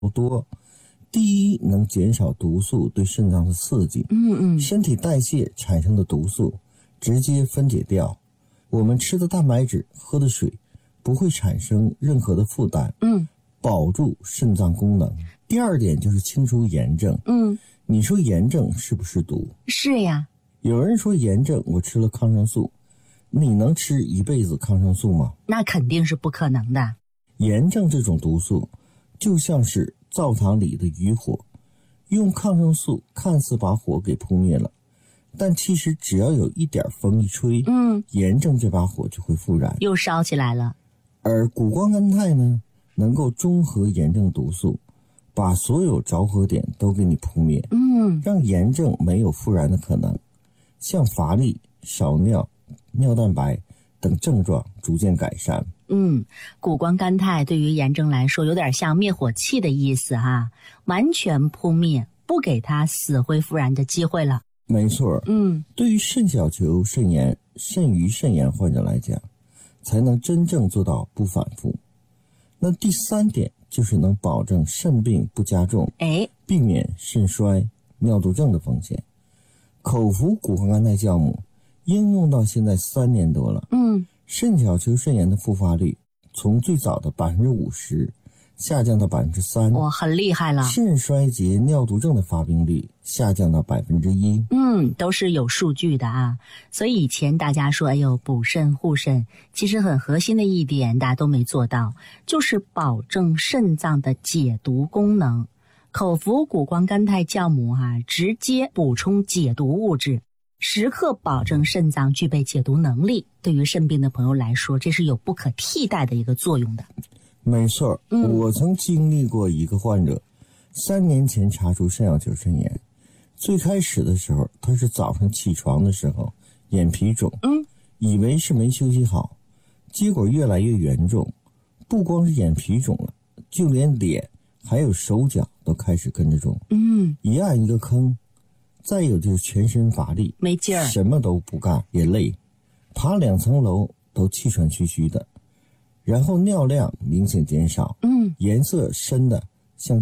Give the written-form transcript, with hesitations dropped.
多。第一，能减少毒素对肾脏的刺激，身体代谢产生的毒素直接分解掉，我们吃的蛋白质、喝的水不会产生任何的负担，保住肾脏功能。第二点就是清除炎症，你说炎症是不是毒？ 是呀。 有人说炎症我吃了抗生素，你能吃一辈子抗生素吗？ 那肯定是不可能的。 炎症这种毒素就像是灶堂里的余火，用抗生素看似把火给扑灭了，但其实只要有一点风一吹，炎症这把火就会复燃， 又烧起来了。 而谷胱甘肽呢，能够中和炎症毒素，把所有着火点都给你扑灭，让炎症没有复燃的可能，像乏力、少尿、尿蛋白等症状逐渐改善。 谷胱甘肽对于炎症来说有点像灭火器的意思哈，完全扑灭，不给它死灰复燃的机会了。 没错，对于肾小球肾炎、肾盂肾炎患者来讲，才能真正做到不反复。那第三点就是能保证肾病不加重，避免肾衰、尿毒症的风险。口服谷胱甘肽酵母应用到现在3年多了，肾小球肾炎的复发率从最早的50%下降到3%， 哇，很厉害了。 肾衰竭、尿毒症的发病率下降到1%， 都是有数据的啊。所以以前大家说，补肾护肾，其实很核心的一点大家都没做到，就是保证肾脏的解毒功能。口服谷胱甘肽酵母直接补充解毒物质，时刻保证肾脏具备解毒能力，对于肾病的朋友来说，这是有不可替代的一个作用的。 没错，我曾经历过一个患者，3年前查出肾小球肾炎。最开始的时候，他是早上起床的时候眼皮肿，以为是没休息好，结果越来越严重，不光是眼皮肿了，就连脸还有手脚都开始跟着肿，一按一个坑。再有就是全身乏力， 没劲儿， 什么都不干也累，爬2层楼都气喘吁吁的，然后尿量明显减少，颜色深的像